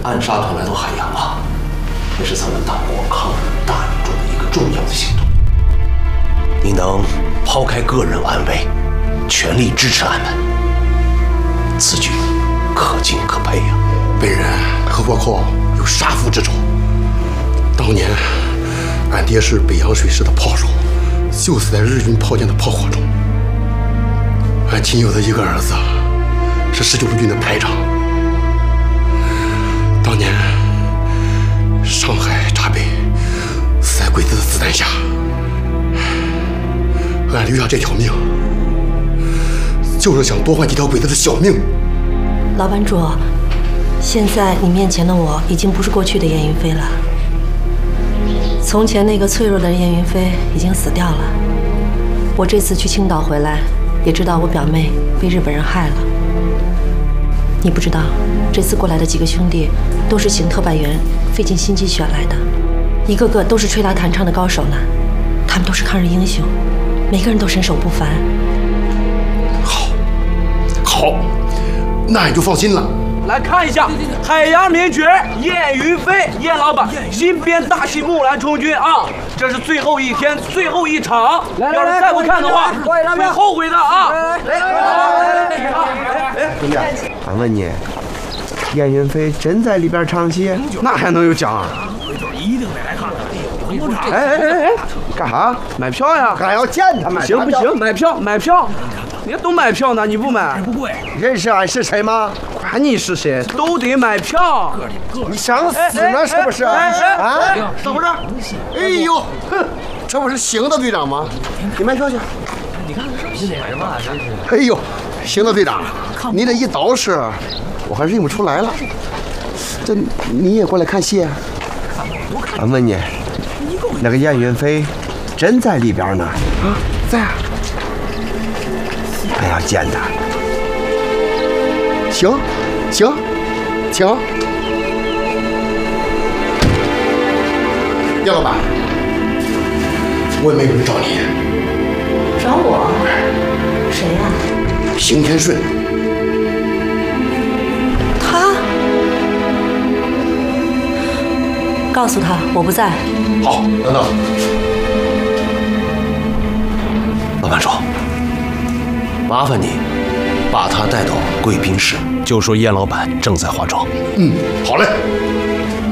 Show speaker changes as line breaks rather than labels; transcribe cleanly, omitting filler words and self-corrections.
暗杀团来到海洋啊，也是咱们党国抗日大义中的一个重要的行动。你能抛开个人安危，全力支持俺们，此举可敬可佩呀！
本人和倭寇有杀父之仇。当年，俺爹是北洋水师的炮手，就死在日军炮舰的炮火中。俺仅有的一个儿子，是19路军的排长。当年，上海闸北死在鬼子的子弹下，俺留下这条命，就是想多换几条鬼子的小命。
老班主，现在你面前的我已经不是过去的燕云飞了。从前那个脆弱的燕云飞已经死掉了。我这次去青岛回来，也知道我表妹被日本人害了。你不知道，这次过来的几个兄弟都是请特派员费尽心机选来的，一个个都是吹拉弹唱的高手呢。他们都是抗日英雄，每个人都身手不凡。
好，那俺就放心了。
来看一下海洋名角燕云飞，燕老板新编大戏《木兰充军》啊，这是最后一天最后一场，要是再不看的话，会后悔的啊！
兄弟，俺问你，燕云飞真在里边唱戏？
那还能有奖啊？
一定得来看看。
哎，干啥？买票呀？
俺要见他们。
行不行？买票！人家都买票呢，你不买？
不贵。
认识俺是谁吗？
管你是谁，都得买票。
你想死呢是不是？啊？
怎么着？哎呦，哼，这不是邢的队长吗？你买票去。
你看这什么？真是。
哎呦，邢的队长，你这一捯饬，我还认不出来了。这你也过来看戏？
俺问你，那个燕云飞真在里边呢？
啊，在啊。
俺要见他。
行，请。叶老板，我也没有人找你。
找我？谁呀？
邢天顺。
他？告诉他我不在。
好，等等。
老班主，麻烦你把他带到贵宾室，就说燕老板正在化妆。
好嘞。